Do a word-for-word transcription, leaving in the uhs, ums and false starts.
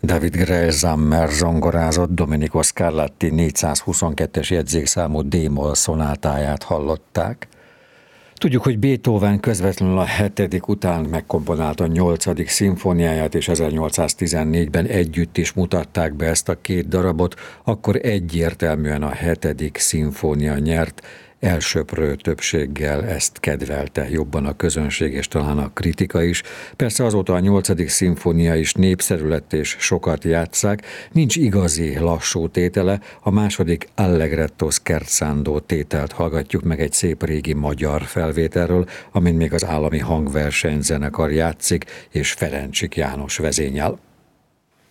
David Grell-Zammer zongorázott, Domenico Scarlatti négyszázhuszonkettes jegyzékszámú D-moll szonátáját hallották. Tudjuk, hogy Beethoven közvetlenül a hetedik után megkomponálta a nyolcadik szimfóniáját, és ezernyolcszáztizennégyben együtt is mutatták be ezt a két darabot, akkor egyértelműen a hetedik szimfónia nyert, elsöprő többséggel ezt kedvelte jobban a közönség és talán a kritika is. Persze azóta a nyolcadik szimfónia is népszerű lett és sokat játsszák, nincs igazi lassú tétele, a második Allegretto scherzando tételt hallgatjuk meg egy szép régi magyar felvételről, amin még az Állami Hangversenyzenekar játszik, és Ferencsik János vezényel.